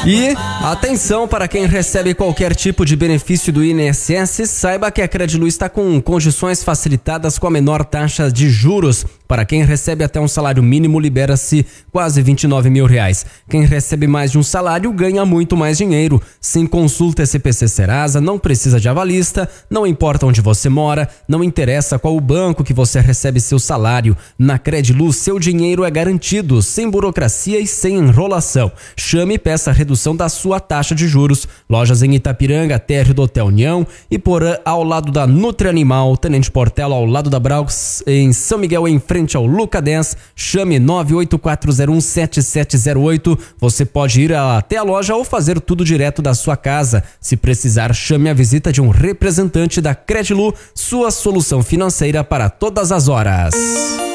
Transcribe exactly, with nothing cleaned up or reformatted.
E atenção para quem recebe qualquer tipo de benefício do I N S S, saiba que a Credilu está com condições facilitadas com a menor taxa de juros. Para quem recebe até um salário mínimo, libera-se quase vinte e nove mil reais. Quem recebe mais de um salário ganha muito mais dinheiro. Sim, consulta S P C Serasa, não precisa de avalista, não importa onde você mora, não interessa qual o banco que você recebe seu salário. Na Credilu, seu dinheiro é garantido, sem burocracia e sem enrolação. Chame e peça a redução da sua taxa de juros. Lojas em Itapiranga, térreo do Hotel União, Iporã ao lado da Nutri Animal, Tenente Portela ao lado da Braux, em São Miguel em frente ao Luca dez, chame nove oito quatro zero um sete sete zero oito. Você pode ir até a loja ou fazer tudo direto da sua casa. Se precisar, chame a visita de um representante da Credilu, sua solução financeira para todas as horas.